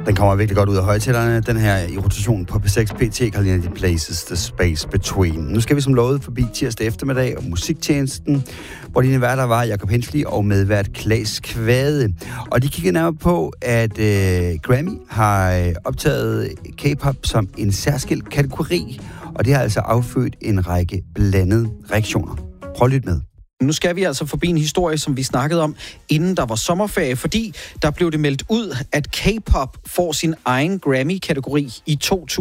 Den kommer virkelig godt ud af højtalerne, den her i rotation på P6 PT, kalder de Places the Space Between. Nu skal vi som lovet forbi tirsdag eftermiddag og musiktjenesten, hvor dine værter var Jakob Hensley og medvært Claes Kvade. Og de kiggede nærmere på, at Grammy har optaget K-pop som en særskilt kategori, og det har altså affødt en række blandede reaktioner. Prøv at lytte med. Nu skal vi altså forbi en historie, som vi snakkede om, inden der var sommerferie, fordi der blev det meldt ud, at K-pop får sin egen Grammy-kategori i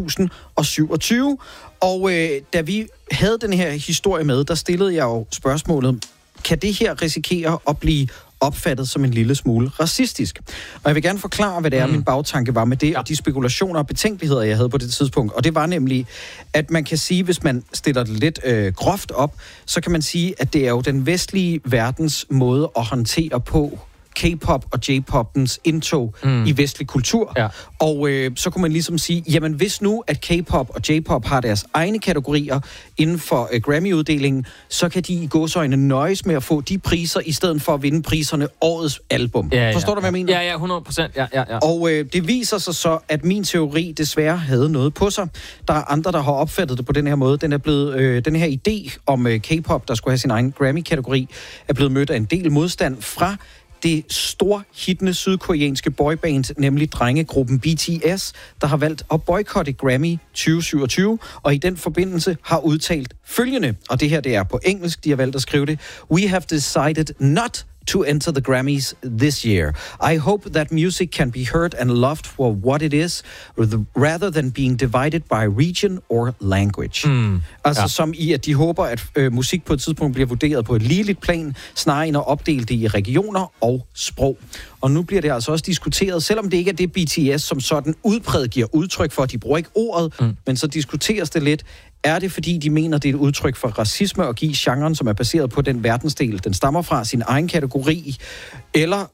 2027. Og da vi havde den her historie med, der stillede jeg jo spørgsmålet, kan det her risikere at blive opfattet som en lille smule racistisk? Og jeg vil gerne forklare, hvad det er, min bagtanke var med det, og de spekulationer og betænkeligheder, jeg havde på det tidspunkt. Og det var nemlig, at man kan sige, hvis man stiller det lidt groft op, så kan man sige, at det er jo den vestlige verdens måde at håndtere på K-pop og J-popens indtog i vestlig kultur. Ja. Og så kunne man ligesom sige, jamen hvis nu, at K-pop og J-pop har deres egne kategorier inden for Grammy-uddelingen, så kan de i gåseøjne nøjes med at få de priser, i stedet for at vinde priserne årets album. Ja, forstår du, hvad jeg mener? Ja, 100%. Ja. Og det viser sig så, at min teori desværre havde noget på sig. Der er andre, der har opfattet det på den her måde. Den er blevet, den her idé om K-pop, der skulle have sin egen Grammy-kategori, er blevet mødt af en del modstand fra det storhittende sydkoreanske boyband, nemlig drengegruppen BTS, der har valgt at boykotte Grammy 2027, og i den forbindelse har udtalt følgende, og det her det er på engelsk, de har valgt at skrive det: We have decided not to enter the Grammys this year. I hope that music can be heard and loved for what it is, rather than being divided by region or language. Som i, at de håber, at musik på et tidspunkt bliver vurderet på et ligeligt plan, snarere end at opdele det i regioner og sprog. Og nu bliver det altså også diskuteret, selvom det ikke er det BTS som sådan udpræget giver udtryk for, at de bruger ikke ordet, men så diskuteres det lidt. Er det, fordi de mener, det er et udtryk for racisme at give genren, som er baseret på den verdensdel, den stammer fra, sin egen kategori, eller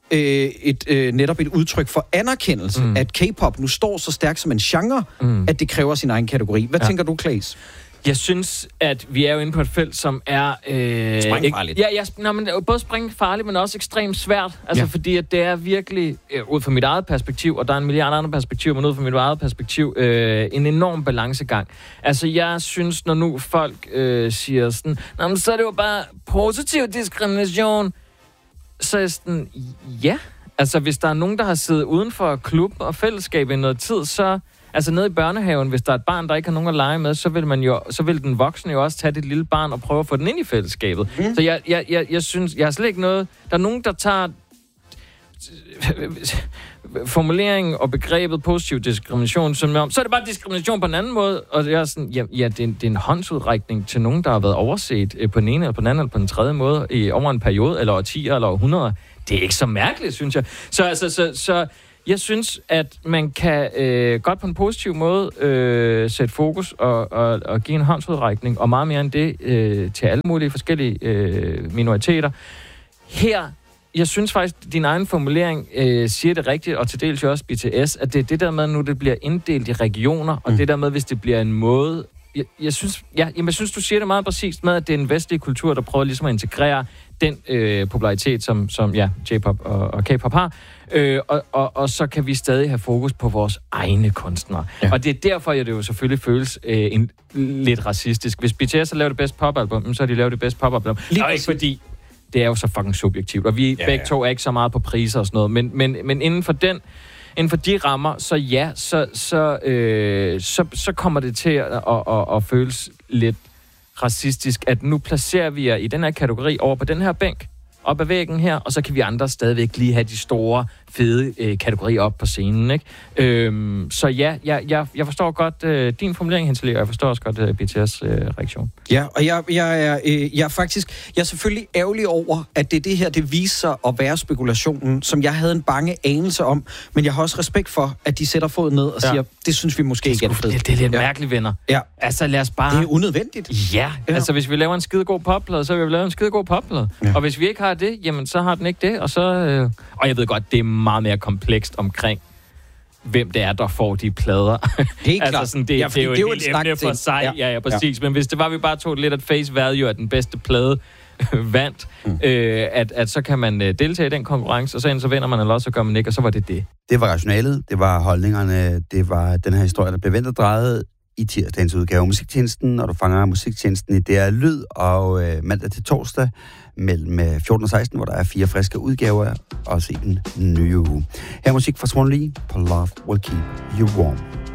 netop et udtryk for anerkendelse, at K-pop nu står så stærkt som en genre, at det kræver sin egen kategori? Hvad tænker du, Claes? Jeg synes, at vi er jo inde på et felt, som er springfarligt. Men både springfarligt, men også ekstremt svært. Altså, fordi at det er virkelig, ud fra mit eget perspektiv, og der er en milliard andre perspektiver, men ud fra mit eget perspektiv, en enorm balancegang. Altså, jeg synes, når nu folk siger sådan, så er det jo bare positiv diskrimination. Så er jeg sådan, ja. Altså, hvis der er nogen, der har siddet uden for klub og fællesskab i noget tid, så... Altså nede i børnehaven, hvis der er et barn, der ikke har nogen at lege med, så vil den voksne jo også tage det lille barn og prøve at få den ind i fællesskabet. Så jeg synes, jeg har slet ikke noget... Der er nogen, der tager formuleringen og begrebet positiv diskrimination, som om, så er det bare diskrimination på en anden måde, og det er sådan, det er en håndsudrækning til nogen, der har været overset på den ene eller på den anden eller på den tredje måde over en periode, eller årtier, eller århundreder. Det er ikke så mærkeligt, synes jeg. Så jeg synes, at man kan godt på en positiv måde sætte fokus og give en håndsudrækning, og meget mere end det til alle mulige forskellige minoriteter. Her, jeg synes faktisk, at din egen formulering siger det rigtigt, og til dels jo også BTS, at det er det der med, nu det bliver inddelt i regioner, og det der med, hvis det bliver en måde... Jeg synes, du siger det meget præcist med, at det er en vestlig kultur, der prøver ligesom at integrere den popularitet, som J-pop og K-pop har, og så kan vi stadig have fokus på vores egne kunstnere. Ja. Og det er derfor, at det jo selvfølgelig føles lidt racistisk. Hvis BTS har lavet det bedste popalbum, så har de lavet det bedste popalbum. Og ikke fordi det er jo så fucking subjektivt, og vi begge to er ikke så meget på priser og sådan noget, men inden for de rammer, så kommer det til at føles lidt racistisk, at nu placerer vi jer i den her kategori over på den her bænk, op ad væggen her, og så kan vi andre stadigvæk lige have de store, fede kategorier op på scenen, ikke? Så ja, jeg forstår godt din formulering, Hensley, og jeg forstår også godt BTS reaktion. Ja, og jeg er selvfølgelig ærgerlig over, at det her, det viser sig at være spekulationen, som jeg havde en bange anelse om, men jeg har også respekt for, at de sætter foden ned og siger, det synes vi måske ikke er fedt. Det er lidt mærkeligt, venner. Ja. Altså, lad os bare... Det er unødvendigt. Ja, altså hvis vi laver en skidegod popplade, så vil vi lave en skidegod popplade. Ja. Og hvis vi ikke har det, jamen så har den ikke det, og så... Og jeg ved godt, det er meget mere komplekst omkring, hvem det er, der får de plader. Helt klart. Altså, det er jo et emne for sig. Ja, præcis. Ja. Men hvis det var, vi bare tog lidt at face value af den bedste plade vandt, at så kan man deltage i den konkurrence, og så vinder man, eller også så gør man ikke, og så var det. Det var rationalet, det var holdningerne, det var den her historie, der blev vendt og drejet i tirsdagens udgave af Musiktjenesten, og du fanger Musiktjenesten i DR Lyd, og mandag til torsdag mellem 14 og 16, hvor der er 4 friske udgaver, også i den nye uge. Her er musik fra Swan Lee på Love Will Keep You Warm.